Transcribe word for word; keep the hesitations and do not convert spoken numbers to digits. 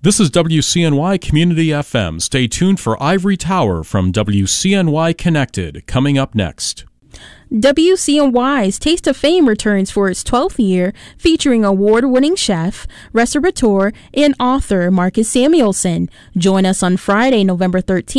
This is W C N Y Community F M. Stay tuned for Ivory Tower from W C N Y Connected, coming up next. W C N Y's Taste of Fame returns for its twelfth year, featuring award-winning chef, restaurateur, and author Marcus Samuelsson. Join us on Friday, November thirteenth.